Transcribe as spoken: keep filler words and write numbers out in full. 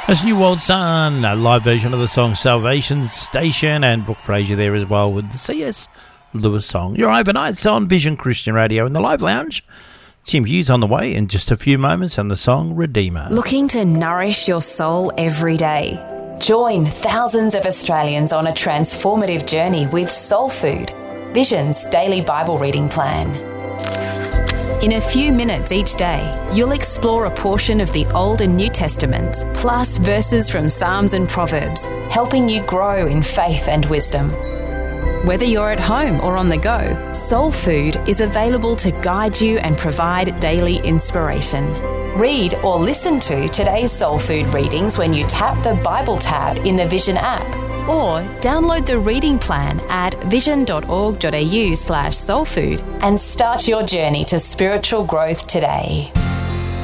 That's New World Sun, a live version of the song Salvation Station, and Brooke Fraser there as well with the C S Lewis song. You're overnights on Vision Christian Radio in the Live Lounge. Tim Hughes on the way in just a few moments, and the song Redeemer. Looking to nourish your soul every day? Join thousands of Australians on a transformative journey with Soul Food, Vision's daily Bible reading plan. In a few minutes each day, you'll explore a portion of the Old and New Testaments, plus verses from Psalms and Proverbs, helping you grow in faith and wisdom. Whether you're at home or on the go, Soul Food is available to guide you and provide daily inspiration. Read or listen to today's Soul Food readings when you tap the Bible tab in the Vision app, or download the reading plan at vision.org.au slash soulfood and start your journey to spiritual growth today.